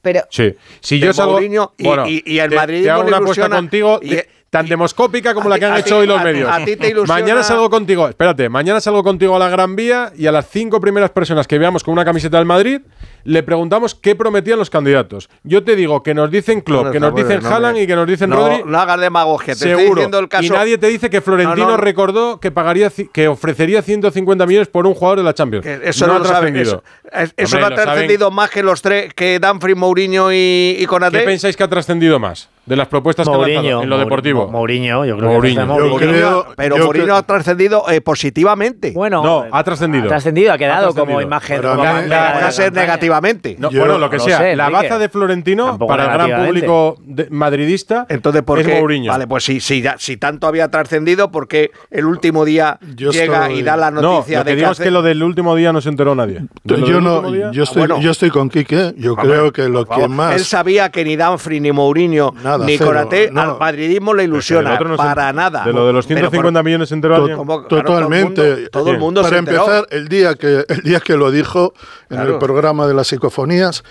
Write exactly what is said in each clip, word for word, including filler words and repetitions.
Pero, sí. Si yo salgo, Mourinho y, bueno, y, y el te, madridismo te hago una le apuesta ilusiona, contigo y, de, tan demoscópica como la que han a hecho ti, hoy los a, medios. A ti te ilusiona. Mañana salgo contigo, espérate, mañana salgo contigo a la Gran Vía y a las cinco primeras personas que veamos con una camiseta del Madrid le preguntamos qué prometían los candidatos. Yo te digo que nos dicen Klopp, no, que nos dicen no, Haaland no, y que nos dicen no, Rodri. No hagas demagogia, te seguro. estoy diciendo el caso. Y nadie te dice que Florentino no, no, recordó que pagaría que ofrecería ciento cincuenta millones por un jugador de la Champions. Que eso no, no ha lo saben. Eso, eso Hombre, no ha trascendido más que los tres, que Dumfries, Mourinho y, y Konaté. ¿Qué pensáis que ha trascendido más de las propuestas Mourinho, que han lanzado en lo deportivo? Mourinho, yo creo Mourinho. que Mourinho. Yo creo, pero yo Mourinho creo, ha trascendido eh, positivamente. Bueno, No, ha trascendido. Ha trascendido, ha quedado Ha trascendido. como imagen. Para como mí- bandera La, de la, la ser campaña. negativamente. No, Yo bueno, lo que no sea. sé, la Enrique. baza de Florentino Tampoco para el gran negativamente. público de- madridista Entonces, ¿por es qué? Mourinho. Vale, pues si, si, ya- si tanto había trascendido, ¿por qué el último día Yo llega estoy- y da la no, noticia lo que de digo que es que lo del último día no se enteró nadie. De lo yo del no, último día- yo estoy, Ah, bueno. yo estoy con Quique. Yo Hombre, creo que lo por que favor, más. él sabía que ni Dumfries, ni Mourinho, Nada, ni cero, Konaté no. al madridismo le Pero que ilusiona. del otro no se- para nada. De lo de los Pero ciento por- cincuenta millones se enteró To- alguien. como- claro, Totalmente. Todo el mundo, todo el mundo Para se enteró. empezar, el día que el día que lo dijo en Claro. el programa de las psicofonías,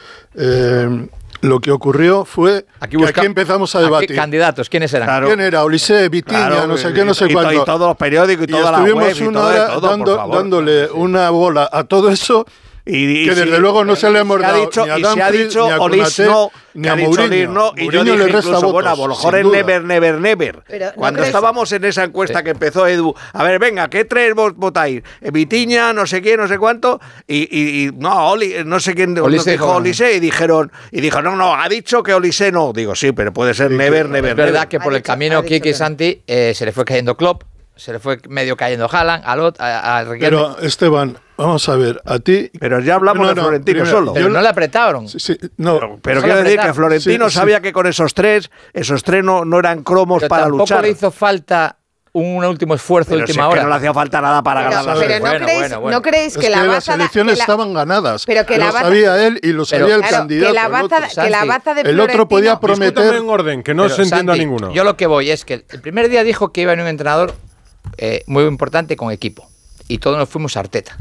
eh, lo que ocurrió fue Aquí, que busca- aquí empezamos a aquí debatir. candidatos, ¿quiénes eran? Claro. ¿Quién era? Ulises, Vitiña, Claro, no sé y- qué, no sé y, to- cuánto. y todos los periódicos y, Y toda la estuvimos web y una todo, de hora todo, por dando- favor. dándole una bola a todo eso. Y, y que sí, desde luego no se le hemos se ha dado dicho, ni a y se ha Dumfries, dicho ni a Olis Konaté, no, ni que a ha dicho Mourinho. Olis no, y yo Mourinho dije le resta incluso, votos, bueno, a lo mejor sin es duda. never, never, never. Pero, ¿no Cuando crees? estábamos en esa encuesta que empezó Edu, a ver, venga, ¿qué tres vos votáis? Eh, Vitiña, no sé quién, no sé cuánto, y, y, y no, Oli, no sé quién Olise dijo dijo, Olise, y dijeron, y dijo, no, no, ha dicho que Olise no. Digo, sí, pero puede ser never, never, Es verdad never. que por Ha el dicho- camino ha dicho Kiki que y no. Santi eh, se le fue cayendo Klopp, se le fue medio cayendo Haaland, a Lot, a, a Riquelme, Pero, Esteban, vamos a ver, a ti. Pero ya hablamos No, de no, Florentino primero, solo. pero yo no le apretaron. Sí, sí, no, Pero, pero Solo quiero decir apretar. que Florentino Sí, sí. sabía que con esos tres, esos tres no, no eran cromos Pero para tampoco luchar. le hizo falta un último esfuerzo Pero de si última es que hora. no le hacía falta nada para Pero, ganar la pero serie. no, Bueno, creéis, bueno, bueno. ¿no creéis es que la las baza... da- elecciones que la- estaban ganadas. pero que la lo baza- sabía él y lo Pero- sabía el claro, candidato. que la el baza, otro. que la Santi, baza de el otro podía Florentino- prometer- Discúltame en orden, que no Pero, se entienda Santi, ninguno. Yo lo que voy es que el primer día dijo que iba a venir un entrenador eh, muy importante con equipo. Y todos nos fuimos a Arteta.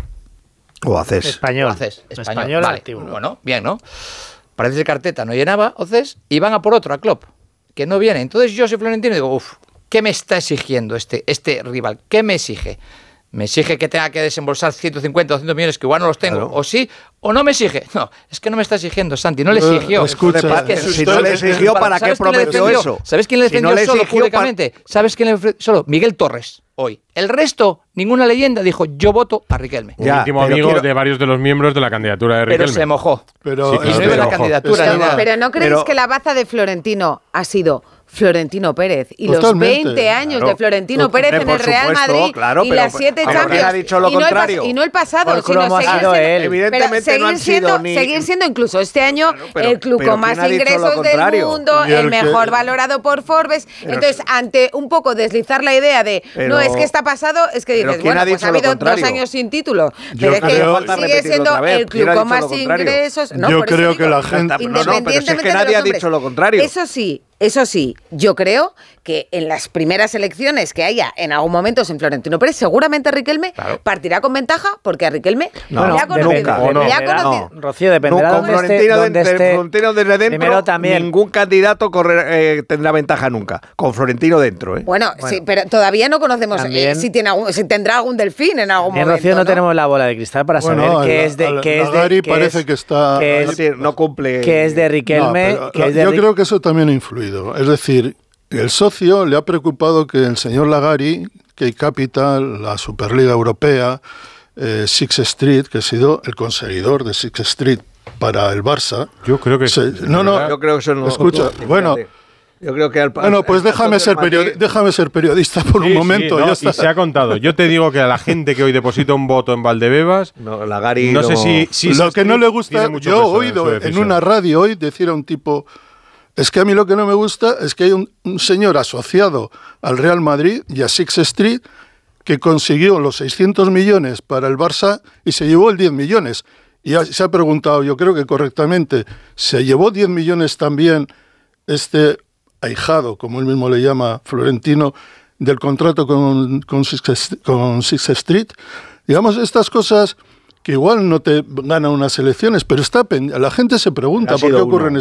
O haces. Español. Océs, español. Español Vale. activo. Bueno, bien, ¿no? Parece ser que Arteta no llenaba Océs y van a por otro, a Klopp, que no viene. Entonces yo soy Florentino y digo, uff, ¿qué me está exigiendo este, este rival? ¿Qué me exige? ¿Me exige que tenga que desembolsar ciento cincuenta o doscientos millones que igual no los tengo? Claro. ¿O sí? ¿O no me exige? No, es que no me está exigiendo, Santi, no le Eh, exigió. escucha, Es que si sus- no le exigió, ¿para qué ¿Sabes quién le prometió defendió? eso? ¿Sabes quién le Si no defendió le solo exigió, públicamente? ¿Sabes quién le defendió solo? Miguel Torres, hoy. El resto, ninguna leyenda dijo, yo voto a Riquelme. Un Ya, íntimo pero amigo quiero- de varios de los miembros de la candidatura de Pero Riquelme. se mojó. Pero Sí, Y claro, no se iba la mojó. candidatura Estaba- ni nada. Pero ¿no creéis Pero- que la baza de Florentino ha sido Florentino Pérez y Totalmente. los veinte años Claro. de Florentino Hombre, Pérez en el por Real supuesto, Madrid claro, y pero- las siete pero Champions? ¿quién ha dicho lo y, no el pas- contrario? y no el pasado, Por sino cromo ha seguir sido siendo, él. Evidentemente pero seguir no han siendo, sido ni- seguir siendo incluso este año Claro, pero- el club pero con más ¿quién ha dicho lo ingresos del contrario? mundo, Y el el mejor que- valorado por Forbes. Pero- Entonces, ante un poco deslizar la idea de Pero- no es que está pasado, es que pero dices, ¿quién bueno, ha pues dicho ha lo habido dos contrario? años sin título, Yo pero es que creo- Falta sigue repetirlo siendo otra vez. el ¿Quién club ha con dicho más lo contrario? ingresos. No, Yo por eso creo que digo, la gente- No, no, pero si es que independientemente de nadie los ha nombres. dicho lo contrario. Eso sí, eso sí, yo creo que en las primeras elecciones que haya en algún momento en Florentino Pérez, seguramente Riquelme partirá con ventaja porque a Riquelme No, le ha de conocido. nunca. ¿O no? Le ha Dependerá- conocido. Rocío, dependerá No, con dónde esté, Florentino, de- dónde de- esté. Florentino desde dentro, Primero también. ningún candidato corre- eh, tendrá ventaja nunca. Con Florentino dentro, ¿eh? Bueno, sí, pero todavía no conocemos eh, También- si, tiene algún- si tendrá algún delfín en algún En momento. Rocío no, tenemos la bola de cristal para Bueno, saber qué la- es de la- qué es de Lagari qué parece es- que está- qué no, es, tiene- no cumple. qué es de Riquelme, No, pero, qué es de yo Ri- creo que eso también ha influido. Es decir, el socio le ha preocupado que el señor Lagari, Key Capital, la Superliga Europea, eh, Six Street, que ha sido el conseguidor de Six Street para el Barça. Yo creo que se- sí, no, no, ¿verdad? Yo creo que eso no. escucha, Fíjate. bueno, Yo creo que al bueno, pues al- déjame al- ser, Madrid- periodi- déjame ser periodista por Sí, un sí, momento. no, ya y está. se ha contado. Yo te digo que a la gente que hoy deposita un voto en Valdebebas, No, Lagari no no- sé si, si Lo que no le gusta, tiene mucho yo he peso en su oído en decisión. una radio hoy decir a un tipo, es que a mí lo que no me gusta es que hay un, un señor asociado al Real Madrid y a Six Street que consiguió los seiscientos millones para el Barça y se llevó el diez millones. Y ha- se ha preguntado, yo creo que correctamente, ¿se llevó diez millones también este ahijado, como él mismo le llama, Florentino, del contrato con, con, Six, con Six Street? Digamos, estas cosas que igual no te ganan unas elecciones, pero está pen- la gente se pregunta Ha por qué sido ocurren uno.